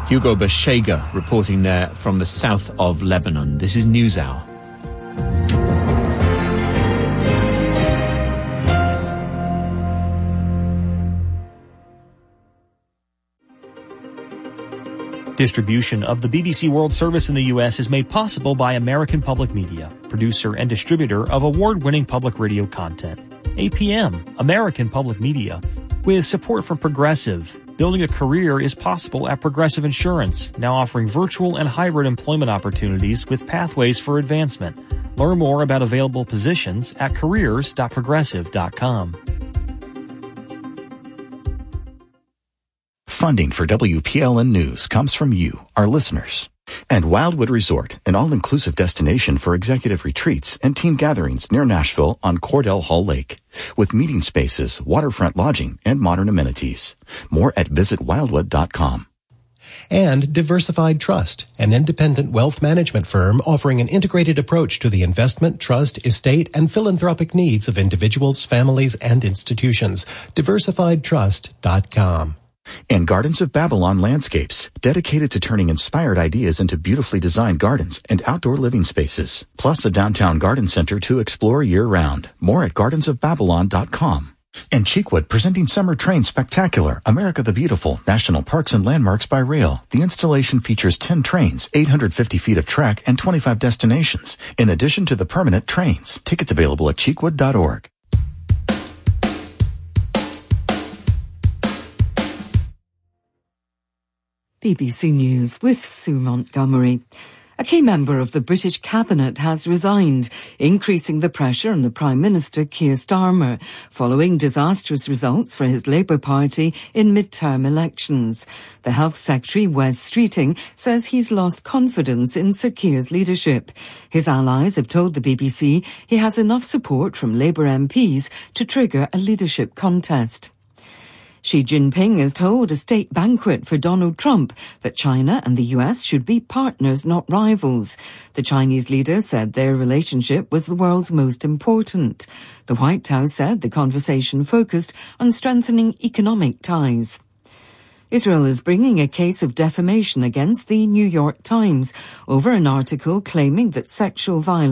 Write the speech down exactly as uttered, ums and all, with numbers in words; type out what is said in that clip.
Hugo Bashega reporting there from the south of Lebanon. This is NewsHour. Distribution of the B B C World Service in the U S is made possible by American Public Media, producer and distributor of award-winning public radio content. A P M, American Public Media, with support from Progressive. Building a career is possible at Progressive Insurance, now offering virtual and hybrid employment opportunities with pathways for advancement. Learn more about available positions at careers dot progressive dot com. Funding for W P L N News comes from you, our listeners. And Wildwood Resort, an all-inclusive destination for executive retreats and team gatherings near Nashville on Cordell Hall Lake, with meeting spaces, waterfront lodging, and modern amenities. More at visit wildwood dot com. And Diversified Trust, an independent wealth management firm offering an integrated approach to the investment, trust, estate, and philanthropic needs of individuals, families, and institutions. diversified trust dot com. And Gardens of Babylon Landscapes, dedicated to turning inspired ideas into beautifully designed gardens and outdoor living spaces, plus a downtown garden center to explore year-round. More at gardens of babylon dot com. And Cheekwood, presenting Summer Train Spectacular, America the Beautiful, National Parks and Landmarks by Rail. The installation features ten trains, eight hundred fifty feet of track, and twenty-five destinations, in addition to the permanent trains. Tickets available at cheekwood dot org. B B C News with Sue Montgomery. A key member of the British Cabinet has resigned, increasing the pressure on the Prime Minister Keir Starmer, following disastrous results for his Labour Party in mid-term elections. The Health Secretary, Wes Streeting, says he's lost confidence in Sir Keir's leadership. His allies have told the B B C he has enough support from Labour M Ps to trigger a leadership contest. Xi Jinping has told a state banquet for Donald Trump that China and the U S should be partners, not rivals. The Chinese leader said their relationship was the world's most important. The White House said the conversation focused on strengthening economic ties. Israel is bringing a case of defamation against the New York Times over an article claiming that sexual violence